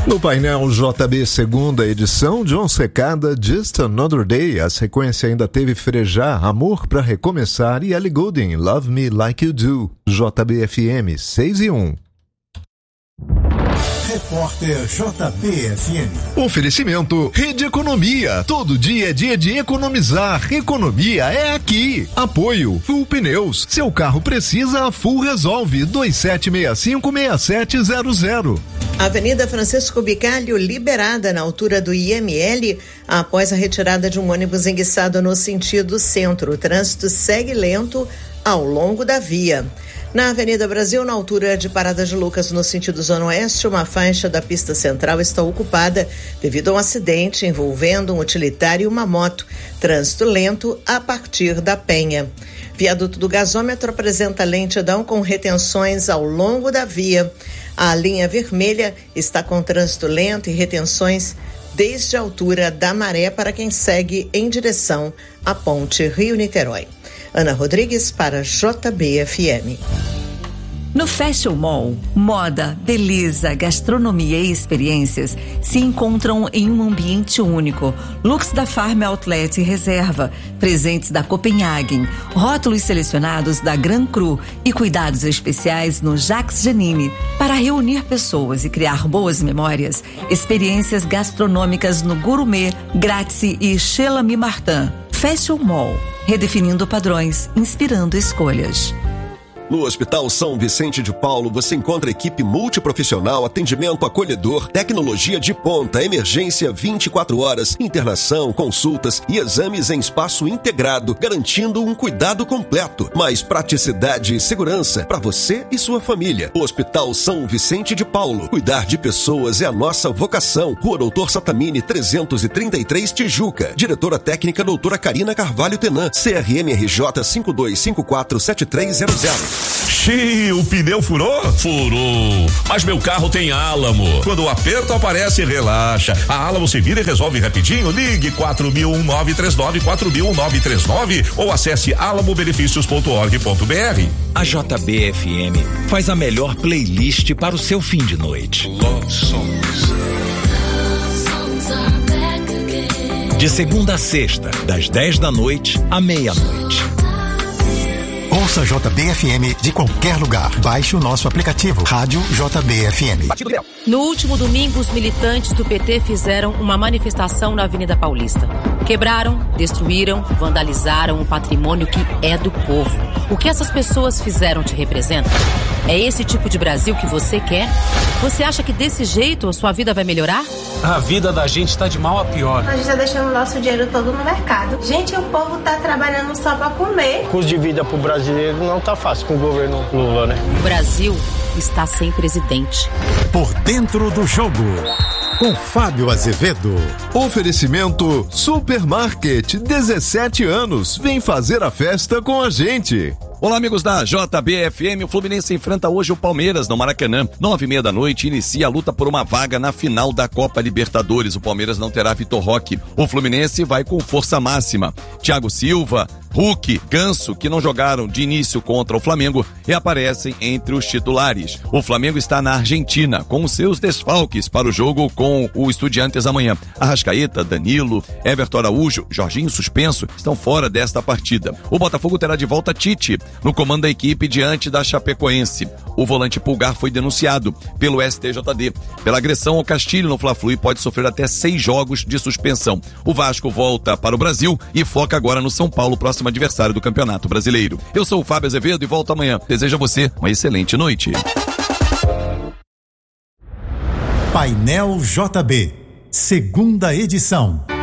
No painel JB segunda edição, John Secada, Just Another Day. A sequência ainda teve Frejá, Amor pra Recomeçar e Ellie Goulding, Love Me Like You Do. JB-FM 6-1. Repórter JB-FM. Oferecimento Rede Economia. Todo dia é dia de economizar. Economia é aqui. Apoio Full Pneus. Seu carro precisa, a Full resolve. 2765-6700. Avenida Francisco Bicalho liberada na altura do IML após a retirada de um ônibus enguiçado no sentido centro. O trânsito segue lento ao longo da via. Na Avenida Brasil, na altura de Parada de Lucas, no sentido Zona Oeste, uma faixa da pista central está ocupada devido a um acidente envolvendo um utilitário e uma moto. Trânsito lento a partir da Penha. Viaduto do Gasômetro apresenta lentidão com retenções ao longo da via. A linha vermelha está com trânsito lento e retenções desde a altura da Maré para quem segue em direção à Ponte Rio-Niterói. Ana Rodrigues para JB-FM. No Fashion Mall, moda, beleza, gastronomia e experiências se encontram em um ambiente único. Looks da Farm Outlet Reserva, presentes da Copenhagen, rótulos selecionados da Gran Cru e cuidados especiais no Jacques Janine para reunir pessoas e criar boas memórias. Experiências gastronômicas no Gourmet, Grazie e Chez L'Ami Martin. Fashion Mall, redefinindo padrões, inspirando escolhas. No Hospital São Vicente de Paulo, você encontra equipe multiprofissional, atendimento acolhedor, tecnologia de ponta, emergência 24 horas, internação, consultas e exames em espaço integrado, garantindo um cuidado completo, mais praticidade e segurança para você e sua família. O Hospital São Vicente de Paulo. Cuidar de pessoas é a nossa vocação. Rua Doutor Satamini, 333, Tijuca. Diretora técnica doutora Karina Carvalho Tenan. CRMRJ 52547300. Xiii, o pneu furou? Furou. Mas meu carro tem Álamo. Quando o aperto aparece, relaxa. A Álamo se vira e resolve rapidinho. Ligue 4000-1939, 4000-1939 ou acesse alamobenefícios.org.br. A JB-FM faz a melhor playlist para o seu fim de noite. De segunda a sexta, das 10 da noite à meia-noite. Ouça JB-FM de qualquer lugar. Baixe o nosso aplicativo Rádio JB-FM. No último domingo, os militantes do PT fizeram uma manifestação na Avenida Paulista. Quebraram, destruíram, vandalizaram o patrimônio que é do povo. O que essas pessoas fizeram te representa? É esse tipo de Brasil que você quer? Você acha que desse jeito a sua vida vai melhorar? A vida da gente está de mal a pior. A gente está deixando o nosso dinheiro todo no mercado. Gente, o povo está trabalhando só para comer. O custo de vida para o brasileiro não está fácil com o governo Lula, né? O Brasil está sem presidente. Por dentro do jogo, com Fábio Azevedo. Oferecimento Supermarket, 17 anos. Vem fazer a festa com a gente. Olá, amigos da JB-FM. O Fluminense enfrenta hoje o Palmeiras no Maracanã. 9h30 da noite, inicia a luta por uma vaga na final da Copa Libertadores. O Palmeiras não terá Vitor Roque. O Fluminense vai com força máxima. Thiago Silva, Hulk, Ganso, que não jogaram de início contra o Flamengo, reaparecem entre os titulares. O Flamengo está na Argentina, com seus desfalques para o jogo com o Estudiantes amanhã. Arrascaeta, Danilo, Everton Araújo, Jorginho suspenso, estão fora desta partida. O Botafogo terá de volta Tite no comando da equipe diante da Chapecoense. O volante Pulgar foi denunciado pelo STJD pela agressão ao Castilho no Fla-Flu e pode sofrer até 6 jogos de suspensão. O Vasco volta para o Brasil e foca agora no São Paulo, próximo adversário do Campeonato Brasileiro. Eu sou o Fábio Azevedo e volto amanhã. Desejo a você uma excelente noite. Painel JB, segunda edição.